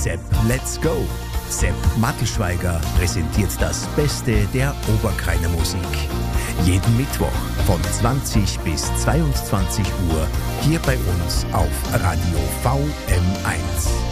Sepp, let's go! Sepp Mattischweiger präsentiert das Beste der Oberkreiner Musik. Jeden Mittwoch von 20 bis 22 Uhr hier bei uns auf Radio VM1.